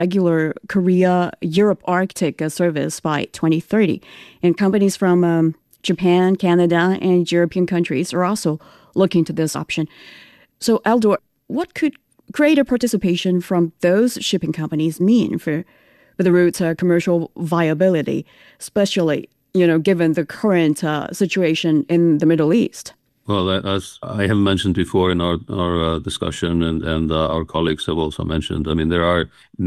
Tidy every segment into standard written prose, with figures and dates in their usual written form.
regular Korea-Europe Arctic service by 2030. And companies from Japan, Canada, and European countries are also looking to this option. So, Eldor, what could greater participation from those shipping companies mean for the route's commercial viability, especially, given the current situation in the Middle East? Well, as I have mentioned before in our discussion, and our colleagues have also mentioned, I mean, there are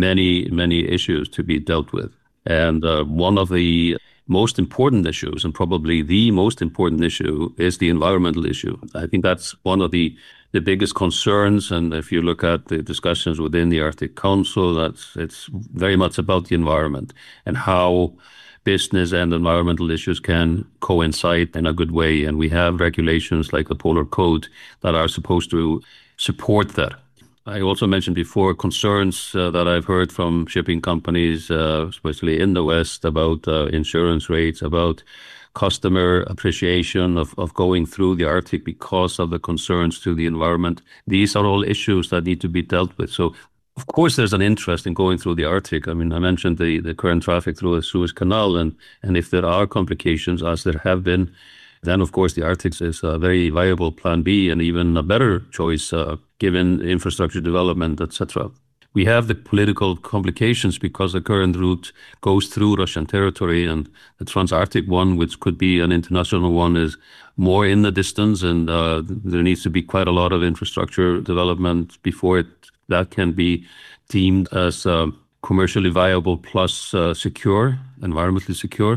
many issues to be dealt with. And one of the most important issues, and probably the most important issue, is the environmental issue. I think that's one of the biggest concerns. And if you look at the discussions within the Arctic Council, it's very much about the environment and how business and environmental issues can coincide in a good way. And we have regulations like the Polar Code that are supposed to support that. I also mentioned before concerns that I've heard from shipping companies, especially in the West, about insurance rates, about customer appreciation of going through the Arctic because of the concerns to the environment. These are all issues that need to be dealt with. So, of course, there's an interest in going through the Arctic. I mean, I mentioned the current traffic through the Suez Canal, and if there are complications, as there have been, then, of course, the Arctic is a very viable plan B and even a better choice given infrastructure development, etc. We have the political complications because the current route goes through Russian territory, and the Trans-Arctic one, which could be an international one, is more in the distance, and there needs to be quite a lot of infrastructure development before that can be deemed as commercially viable plus secure, environmentally secure.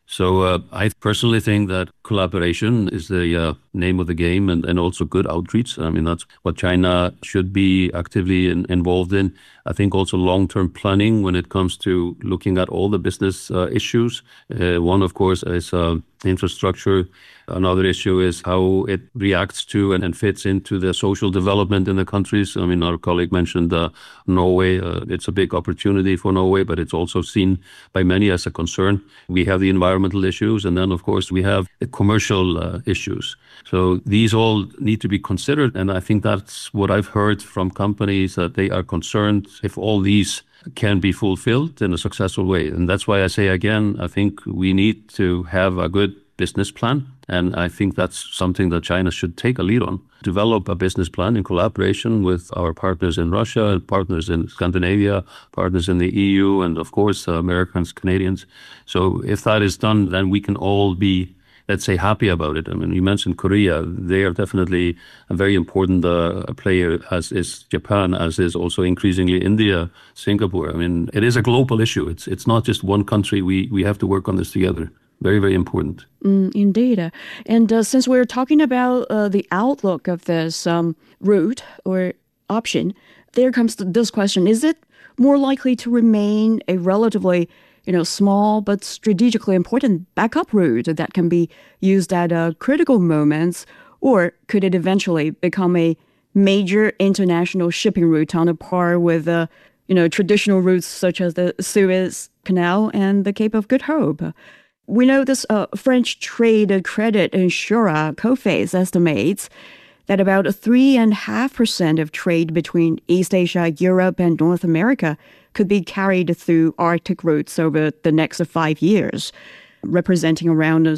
So I personally think that collaboration is the name of the game, and also good outreach. I mean, that's what China should be actively involved in. I think also long-term planning when it comes to looking at all the business issues. One, of course, is infrastructure. Another issue is how it reacts to and fits into the social development in the countries. I mean, our colleague mentioned Norway. It's a big opportunity for Norway, but it's also seen by many as a concern. We have the environmental issues, and then, of course, we have the commercial issues. So these all need to be considered, and I think that's what I've heard from companies, that they are concerned if all these can be fulfilled in a successful way. And that's why I say again, I think we need to have a good business plan. And I think that's something that China should take a lead on. Develop a business plan in collaboration with our partners in Russia, partners in Scandinavia, partners in the EU, and of course, Americans, Canadians. So if that is done, then we can all be, let's say, happy about it. I mean, you mentioned Korea. They are definitely a very important player, as is Japan, as is also increasingly India, Singapore. I mean, it is a global issue. It's not just one country. We have to work on this together. Very, very important. Indeed. And since we're talking about the outlook of this route or option, there comes this question. Is it more likely to remain a relatively small but strategically important backup route that can be used at critical moments, or could it eventually become a major international shipping route on a par with traditional routes such as the Suez Canal and the Cape of Good Hope? We know this French trade credit insurer Coface estimates that about 3.5% of trade between East Asia, Europe, and North America could be carried through Arctic routes over the next 5 years, representing around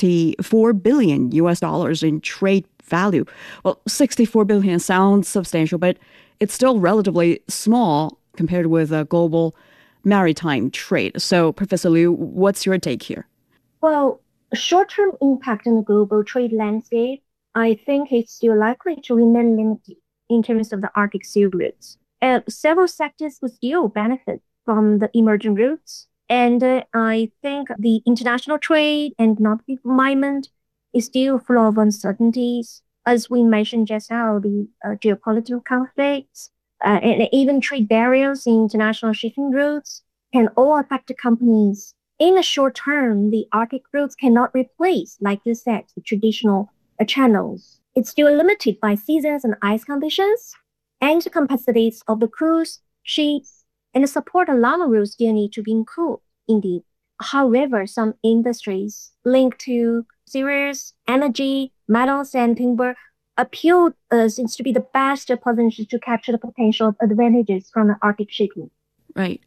64 billion US dollars in trade value. Well, 64 billion sounds substantial, but it's still relatively small compared with global maritime trade. So, Professor Liu, what's your take here? Well, short-term impact on the global trade landscape, I think it's still likely to remain limited in terms of the Arctic Sea routes. Several sectors will still benefit from the emerging routes. And I think the international trade and economic environment is still full of uncertainties. As we mentioned just now, the geopolitical conflicts and even trade barriers in international shipping routes can all affect the companies. In the short term, the Arctic routes cannot replace, like you said, the traditional channels. It's still limited by seasons and ice conditions, and the capacities of the cruise ships and the support along the route still need to be improved, indeed. However, some industries linked to serious energy, metals, and timber appeal seems to be the best position to capture the potential advantages from the Arctic shipping. Right.